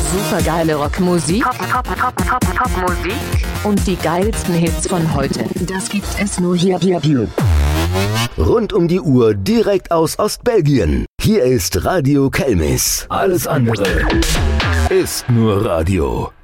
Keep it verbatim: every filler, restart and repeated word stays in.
Supergeile Rockmusik, Pop, Pop, Pop, Pop, Popmusik und die geilsten Hits von heute. Das gibt es nur hier, hier, hier. Rund um die Uhr direkt aus Ostbelgien. Hier ist Radio Kelmis. Alles andere ist nur Radio.